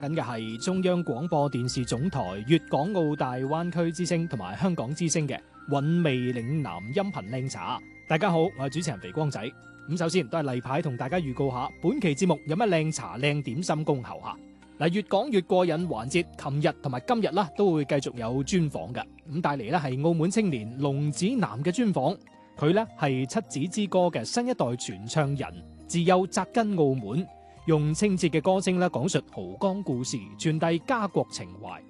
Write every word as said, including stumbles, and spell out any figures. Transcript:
緊嘅係中央廣播電視總台粵港澳大灣區之聲同埋香港之聲嘅韻味嶺南音頻靚茶。大家好，我係主持人肥光仔。咁首先都係例牌同大家預告下，本期節目有乜靚茶靚點心恭候下。嗱，越講越過癮環節，琴日同埋今日啦都會繼續有專訪嘅。咁帶嚟咧係澳門青年龍子南嘅專訪，佢咧係七子之歌嘅新一代傳唱人，自幼扎根澳門。用清澈嘅歌聲咧講述濠江故事，傳遞家國情懷。